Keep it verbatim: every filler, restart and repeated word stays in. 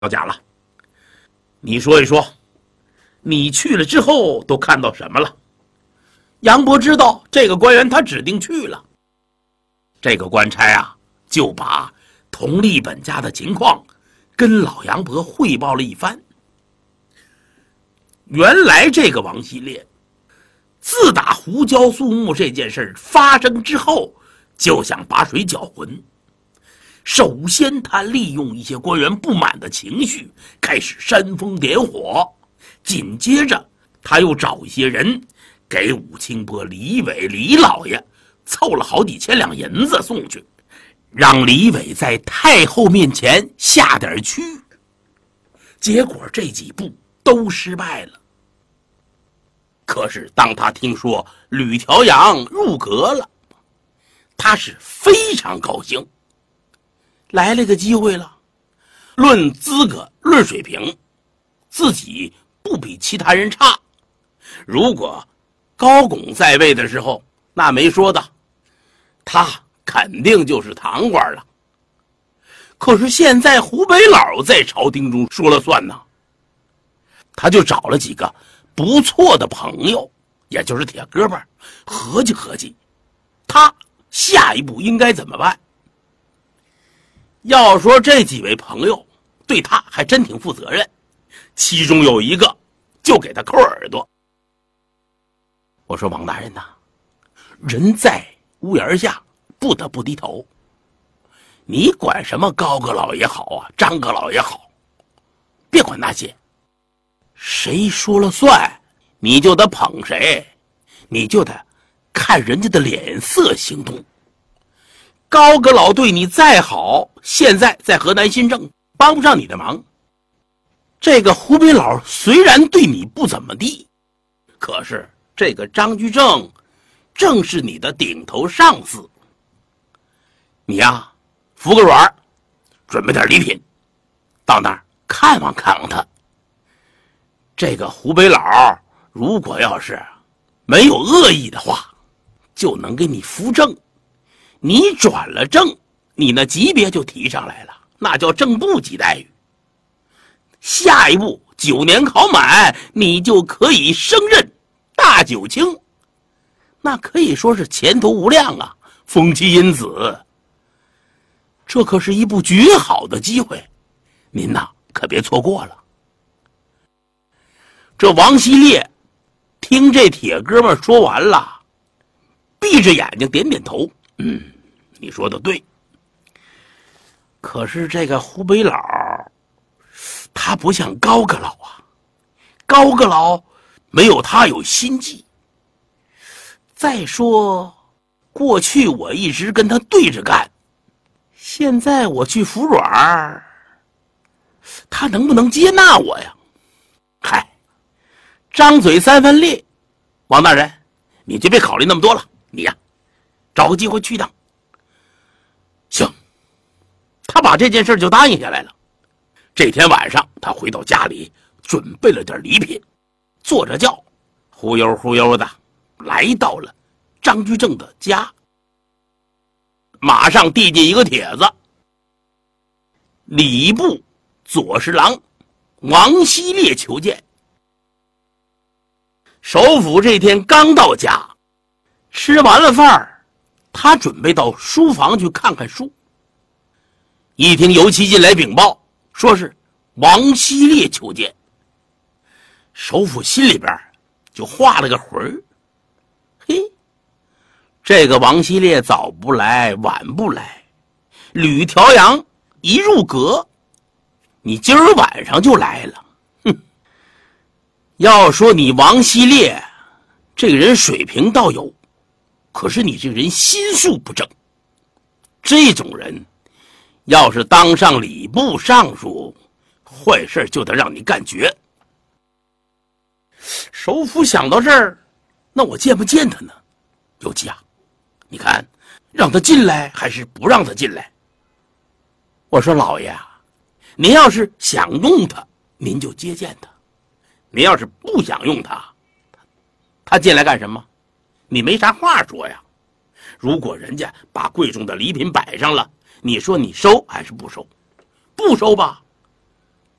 家了。你说一说，你去了之后都看到什么了？杨伯知道这个官员他指定去了，这个官差啊，就把佟立本家的情况跟老杨伯汇报了一番。原来这个王希烈，自打胡椒素木这件事发生之后，就想把水搅浑。首先他利用一些官员不满的情绪，开始煽风点火，紧接着他又找一些人给武清波李伟李老爷凑了好几千两银子送去，让李伟在太后面前下点屈。结果这几步都失败了。可是当他听说吕调阳入阁了，他是非常高兴，来了个机会了。论资格论水平，自己不比其他人差。如果高拱在位的时候，那没说的，他肯定就是堂官了。可是现在湖北佬在朝廷中说了算呢，他就找了几个不错的朋友，也就是铁哥们，合计合计，他下一步应该怎么办。要说这几位朋友对他还真挺负责任，其中有一个就给他抠耳朵。我说王大人呐，人在屋檐下不得不低头，你管什么高阁老也好啊，张阁老也好，别管那些，谁说了算你就得捧谁，你就得看人家的脸色行动。高阁老对你再好，现在在河南新政帮不上你的忙。这个湖北佬虽然对你不怎么地，可是这个张居正正是你的顶头上司。你呀，服个软，准备点礼品，到那儿看望看望他。这个湖北佬如果要是没有恶意的话，就能给你扶正。你转了正，你那级别就提上来了，那叫正部级待遇。下一步九年考满，你就可以升任大九卿，那可以说是前途无量啊，封其因子。这可是一部绝好的机会，您呐可别错过了。这王希烈听这铁哥们说完了，闭着眼睛点点头，嗯，你说的对。可是这个湖北佬他不像高阁老啊，高阁老没有他有心计。再说过去我一直跟他对着干，现在我去服软，他能不能接纳我呀？嗨，张嘴三分裂，王大人你就别考虑那么多了，你呀找个机会去一趟。行，他把这件事就答应下来了。这天晚上他回到家里，准备了点礼品，坐着轿忽悠忽悠的来到了张居正的家，马上递进一个帖子：礼部左侍郎王希烈求见。首府这天刚到家，吃完了饭，他准备到书房去看看书。一听尤其进来禀报，说是王希烈求见，首府心里边就画了个魂儿。嘿，这个王希烈早不来晚不来，吕调阳一入阁，你今儿晚上就来了。哼，要说你王希烈这个人水平倒有，可是你这个人心术不正。这种人要是当上礼部尚书，坏事就得让你干绝。首府想到这儿，那我见不见他呢？尤其啊，你看让他进来还是不让他进来？我说老爷啊，您要是想用他，您就接见他；您要是不想用他，他进来干什么？你没啥话说呀。如果人家把贵重的礼品摆上了，你说你收还是不收？不收吧，